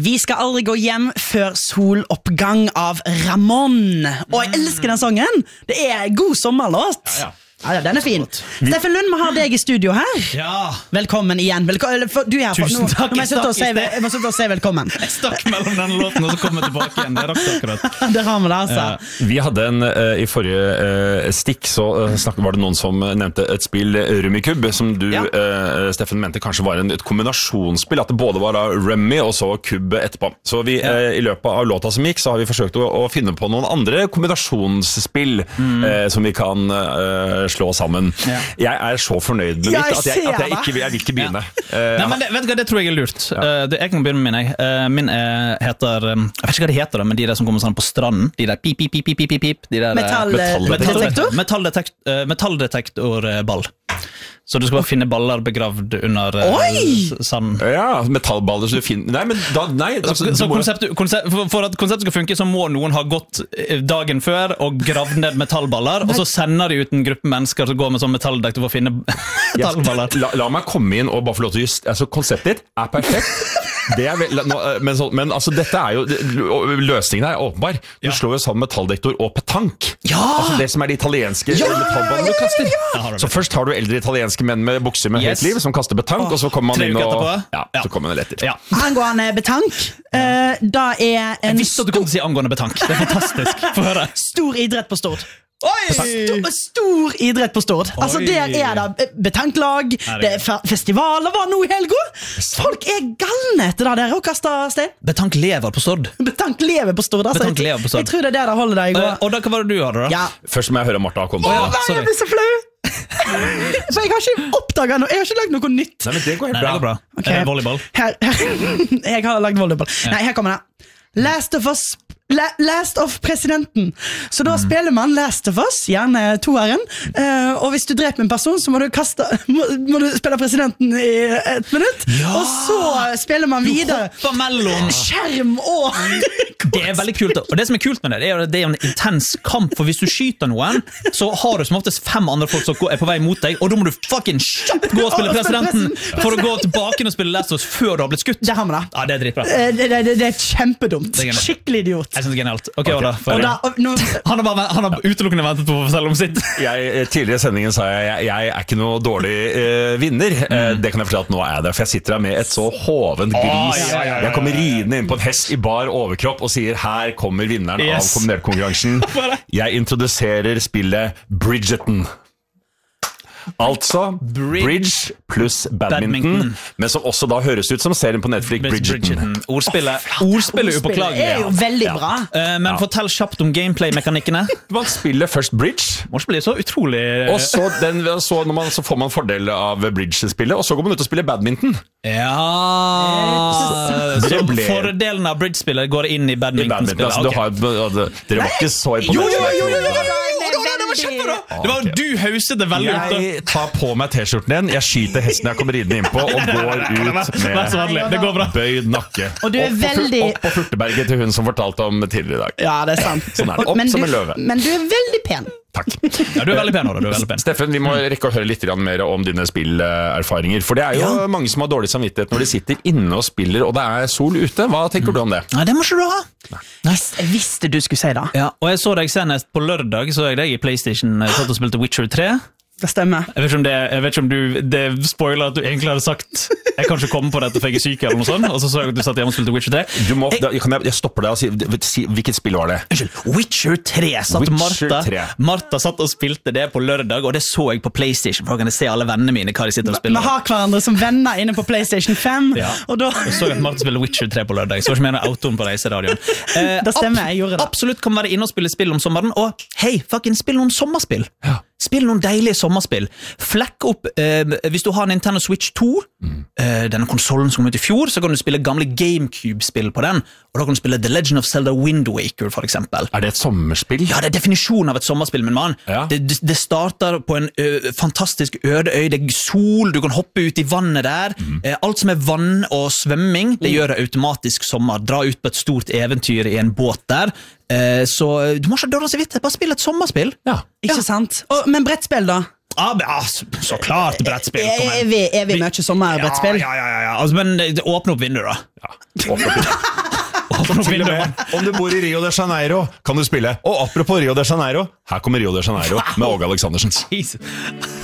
Vi skal aldri gå hjem før soloppgang av Ramón. Og jeg elsker den sangen. Det god sommerlåt. Ja, den fin. Steffen Lund, vi har deg i studio her. Ja. Velkommen igjen. Du her. Tusen takk. Nå må jeg slutte å si velkommen. Jeg stakk mellom den låten, og så kom jeg tilbake igjen. Det rakk akkurat. Det har vi det, altså. Vi hadde i forrige stikk, så var det noen som nevnte et spill Rummikub, som du, Steffen, mente kanskje var et kombinasjonsspill, at det både var Rummy og så Kub etterpå. Så vi, i løpet av låta som gikk, så har vi forsøkt å finne på noen andre kombinasjonsspill som vi kan slå sammen. Jeg så fornøyd med mitt at jeg vil ikke begynne. Nei, men vet du hva, det tror jeg lurt. Jeg kan begynne med min. Min heter, jeg vet ikke hva de heter, men de der som kommer sånn på stranden, de der pip, pip, pip, pip, pip, de der metalldetektorball. Så du skal bare finne baller begravd under sand. Ja, metallballer så du finner... For at konseptet skal funke, så må noen ha gått dagen før og gravd ned metallballer, og så sender de ut en gruppe mennesker som går med sånn metalldetektor for å finne metallballer. La meg komme inn og bare få lov til altså, konseptet ditt perfekt. Men altså, dette jo løsningen åpenbar. Du slår jo sammen metalldetektor og petank. Altså det som de italienske metallballene du kaster. Så først har du eldre italienske menn med bukser med høyt liv som kaster betank, og så kommer man inn og så kommer man etter. Angående betank, da Jeg visste at du kom til å si angående betank. Det fantastisk. Få høre. Stor idrett på Stord. Stor idrett på Stord. Altså der det betanklag, det festivaler var nå i helga. Folk galne etter det der og kaster stein. Betank lever på Stord. Betank lever på Stord, altså. Jeg tror det det holder deg i går. Og da, hva var det du hadde da? Først må jeg høre Martha komme. Jeg blir så flau. Så jeg har ikke oppdaget noe. Jeg har ikke lagt noe nytt. Nei, men det går helt bra. Okay. Volleyball. Jeg har lagt volleyball. Nei, her kommer det. Last of presidenten. Så da spiller man Last of Us, gjerne toeren. Og hvis du dreper en person, så må du spille presidenten i 1 minutt. Og så spiller man videre. Du hopper mellom skjerm og Det veldig kult. Og det som kult med det jo en intens kamp. For hvis du skyter noen, så har du som oftest 5 andre folk som på vei mot deg, og da må du fucking kjapt gå og spille presidenten for å gå tilbake og spille Last of Us før du har blitt skutt. Det har vi da. Ja, det dritbra. Det kjempedumt. Skikkelig idiot. Jeg synes det genialt. Ok, Han har utelukkende ventet på å fortelle om sitt. Tidligere i sendingen sa jeg ikke noe dårlig vinner. Det kan jeg fortelle at nå jeg det, for jeg sitter her med et så hovent gris. Jeg kommer ridende inn på en hest i bar overkropp og sier her kommer vinneren av kombinertkonkurransen. Jeg introduserer spillet Bridgerton. Altså Bridge pluss badminton, men som også da høres ut som serien på Netflix Bridgerton. Ordspillet upåklagelig. Jo veldig bra. Men fortell kjapt om gameplay-mekanikkene. Man spiller først Bridge. Man spiller så utrolig. Og så får man fordel av Bridge-spillet, og så går man ut og spiller badminton. Så fordelen av Bridge-spillet går inn i badminton-spillet. Dere var ikke så imponert. Det var du hauset det veldig opp. Jeg tar på meg t-skjorten igjen, jeg skyter hesten jeg kommer ridende inn på, og går ut med bøyd nakke. Og du veldig... Opp på Furteberget til hun som fortalte om tidligere i dag. Ja, det sant. Sånn det, opp som en løve. Men du veldig pen. Takk. Ja, du veldig pen, Oda. Steffen, vi må rekke å høre litt mer om dine spillerfaringer, for det jo mange som har dårlig samvittighet når de sitter inne og spiller, og det sol ute. Hva tenker du om det? Nei, det må ikke du ha. Jeg visste du skulle si det. Ja, og jeg så deg senest på lørdag, så jeg deg i PlayStation, satt og spilte Witcher 3. Det stemmer. Jeg vet ikke om det spoiler at du egentlig hadde sagt jeg kan ikke komme på dette for jeg syk eller noe sånt, og så jeg at du satt hjemme og spilte Witcher 3. Jeg stopper deg og si hvilket spill var det? Witcher 3 Martha satt og spilte det på lørdag, og det så jeg på PlayStation, for da kan jeg se alle vennene mine hva de sitter og spiller. Vi har hverandre som venner inne på PlayStation 5. Og da jeg så at Martha spiller Witcher 3 på lørdag, så var ikke mer autoen på reiseradioen. Det stemmer, jeg gjorde det. Absolutt kan være inne og spille spill om sommeren, og hei, fucking spill noen sommerspill. Spill noen deilige sommerspill. Flekk opp, hvis du har Nintendo Switch 2, denne konsolen som kom ut i fjor, så kan du spille gamle GameCube-spill på den, og da kan du spille The Legend of Zelda Wind Waker, for eksempel. Det et sommerspill? Ja, det definisjonen av et sommerspill, min mann. Det starter på en fantastisk øde øy, det sol, du kan hoppe ut i vannet der, alt som vann og svømming, det gjør det automatisk sommer. Dra ut på et stort eventyr i en båt der, så du må ikke dårlig så vidt, bare spill et sommerspill. Ikke sant? Men brettspill da? Så klart brettspill. Er vi mye sommerbrettspill? Ja. Altså, men åpne opp vinduet, da. Til og med, om du bor i Rio de Janeiro, kan du spille. Og apropos Rio de Janeiro, her kommer Rio de Janeiro med Åge Aleksandersen. Jesus.